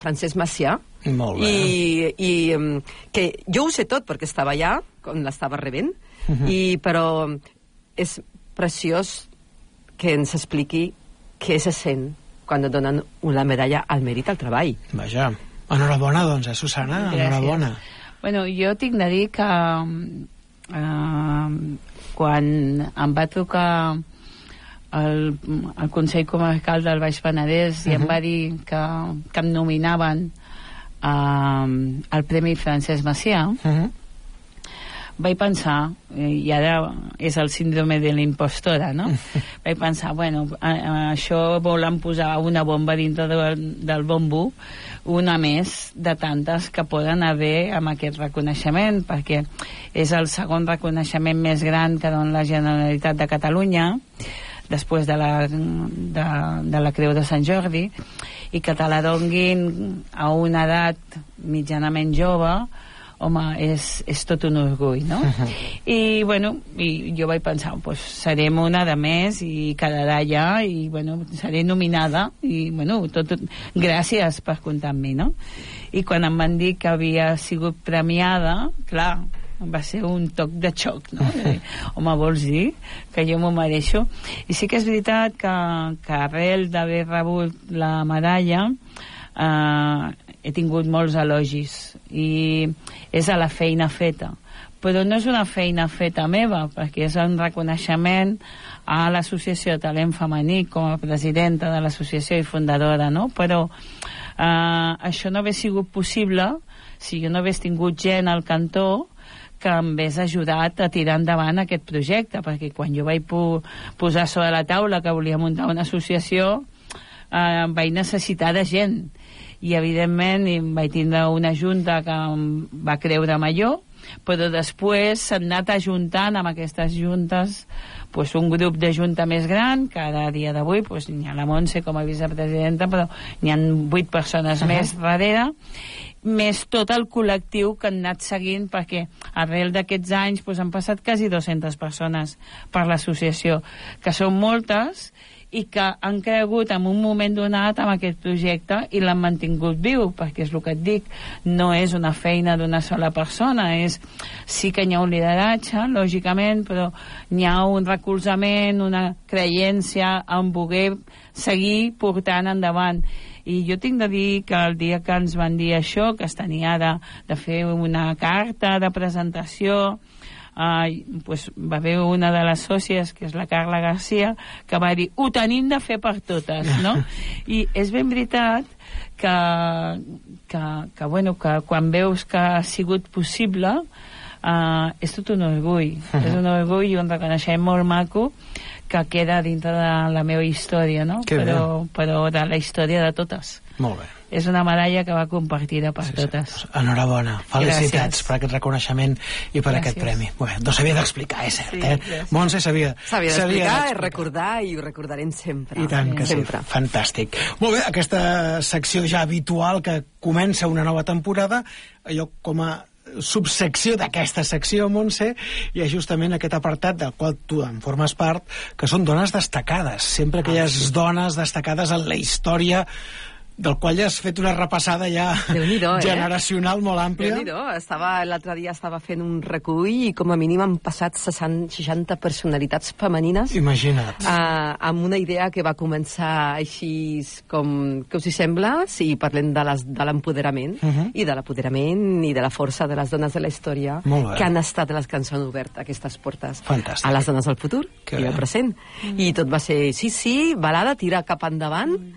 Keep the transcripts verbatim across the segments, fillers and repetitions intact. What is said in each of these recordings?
Francesc Macià. Molt bé. I, i que jo ho sé tot, perquè estava allà, quan l'estava rebent, uh -huh. i, però és preciós que ens expliqui què se sent quan et donen una medalla al mèrit al treball. Vaja, enhorabona, doncs, eh, Susana? Gràcies. Enhorabona. Bueno, jo tinc de dir que uh, quan em va trucar el, el Consell Comarcal del Baix Penedès uh-huh. i em va dir que, que em nominaven uh, al Premi Francesc Macià, uh-huh. vaig pensar, i ara és el síndrome de la impostora, no? Vaig pensar, bueno, a, a, això volen posar una bomba dintre del, del bombo, una més de tantes que poden haver amb aquest reconeixement, perquè és el segon reconeixement més gran que dona la Generalitat de Catalunya, després de la, de, de la Creu de Sant Jordi, i que te la donguin a una edat mitjanament jove, home, és, és tot un orgull, no? Uh-huh. I, bueno, i jo vaig pensar, pues, serem una de més i quedarà allà i, bueno, seré nominada i, bueno, tot, tot, gràcies per comptar amb mi, no? I quan em van dir que havia sigut premiada, clar, va ser un toc de xoc, no? Uh-huh. Home, vols dir que jo m'ho mereixo? I sí que és veritat que, que arrel d'haver rebut la medalla eh, he tingut molts elogis i és a la feina feta, però no és una feina feta meva, perquè és un reconeixement a l'Associació de Talent Femení com a presidenta de l'associació i fundadora, no? Però eh, això no hauria sigut possible si jo no hagués tingut gent al cantó que em hagués ajudat a tirar endavant aquest projecte, perquè quan jo vaig po posar sobre la taula que volia muntar una associació eh, vaig necessitar de gent i evidentment vaig tindre una junta que em va creure major, però després s'han anat ajuntant amb aquestes juntes pues, un grup de junta més gran, que a dia d'avui pues, n'hi ha la Montse com a vicepresidenta, però n'hi ha vuit persones uh-huh. més darrere, més tot el col·lectiu que han anat seguint, perquè arrel d'aquests anys pues, han passat quasi dues-centes persones per l'associació, que són moltes i que han cregut en un moment donat amb aquest projecte i l'han mantingut viu, perquè és el que et dic, no és una feina d'una sola persona, és, sí que hi ha un lideratge, lògicament, però n'hi ha un recolzament, una creència en voler seguir portant endavant. I jo tinc de dir que el dia que ens van dir això, que es tenia de, de fer una carta de presentació, Uh, pues va haver una de les sòcies, que és la Carla Garcia, que va dir, ho tenim de fer per totes, no? I és ben veritat que, que, que, bueno, que quan veus que ha sigut possible uh, és tot un orgull, uh-huh. és un orgull i un reconeixement molt maco que queda dintre de la meva història, no? Però, però de la història de totes. Molt bé. És una medalla que va compartida per sí, totes. Sí. Enhorabona, felicitats gràcies. Per aquest reconeixement i per gràcies. Aquest premi. Bé, no s'havia d'explicar, és cert, sí, eh? Montse s'havia d'explicar, i recordar, i ho recordarem sempre. I tant que sí, sempre. Fantàstic. Molt bé, aquesta secció ja habitual que comença una nova temporada, allò com a subsecció d'aquesta secció, Montse, hi ha justament aquest apartat del qual tu en formes part, que són dones destacades, sempre aquelles ah, sí. dones destacades en la història del qual ja has fet una repassada ja generacional eh? Molt àmplia. Estava, l'altre dia estava fent un recull i com a mínim han passat seixanta personalitats femenines. Imagina't. Uh, amb una idea que va començar així com, què us hi sembla? Si parlem de l'empoderament uh-huh. i de l'apoderament i de la força de les dones de la història que han estat les que ens han obert aquestes portes. Fantàstic. A les dones del futur que i del present. Mm. I tot va ser, sí, sí, balada, tira cap endavant. Mm.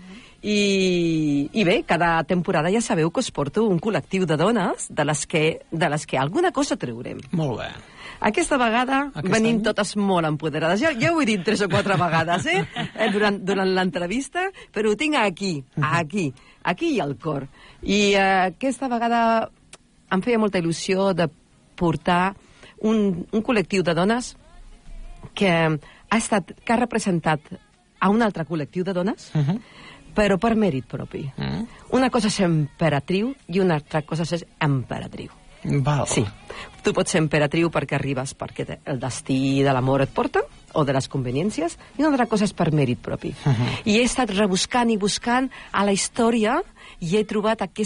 I, i bé, cada temporada ja sabeu que us porto un col·lectiu de dones de les que, de les que alguna cosa treurem. Molt bé. Aquesta vegada Aquest venim any? Totes molt empoderades. Ja, ja ho he dit tres o quatre vegades, eh? eh durant durant l'entrevista, però ho tinc aquí, aquí, aquí i al cor. I eh, aquesta vegada em feia molta il·lusió de portar un, un col·lectiu de dones que ha estat, que ha representat a un altre col·lectiu de dones, uh-huh. però per mèrit propi. Mm. Una cosa és emperatriu i una altra cosa és emperatriu. Val. Sí. Tu pots ser emperatriu perquè arribes perquè el destí de l'amor et porta, o de les conveniències, i una altra cosa és per mèrit propi. Uh -huh. I he estat rebuscant i buscant a la història i he trobat aquest